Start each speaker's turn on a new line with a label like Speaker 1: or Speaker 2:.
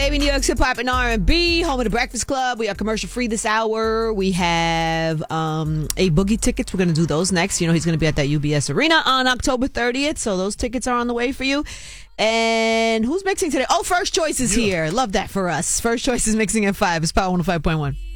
Speaker 1: Baby New York's hip hop and R&B, home of the Breakfast Club. We are commercial free this hour. We have a Boogie tickets. We're going to do those next. You know, he's going to be at that UBS Arena on October 30th. So those tickets are on the way for you. And who's mixing today? Oh, First Choice is here. Love that for us. First Choice is mixing at 5. It's Power 105.1.